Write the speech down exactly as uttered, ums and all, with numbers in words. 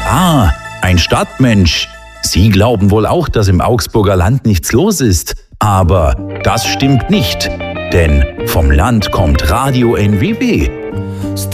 Ah, ein Stadtmensch. Sie glauben wohl auch, dass im Augsburger Land nichts los ist. Aber das stimmt nicht. Denn vom Land kommt Radio N W W.